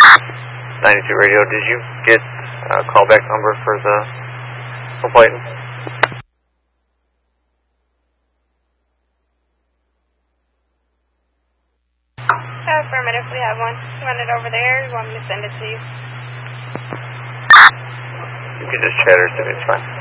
92 radio, did you get a callback number for the complaint? Affirmative, we have one. You want it over there, or you want me to send it to you? You can just chat or send it, it's fine.